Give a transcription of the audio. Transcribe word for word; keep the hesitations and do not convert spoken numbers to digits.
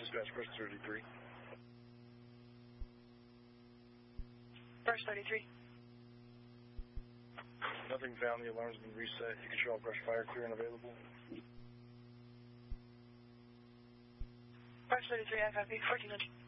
Dispatch, brush thirty-three. Brush thirty-three. Nothing found. The alarm's been reset. You can show all brush fire clear and available. Brush thirty-three, I copy. fourteen hundred.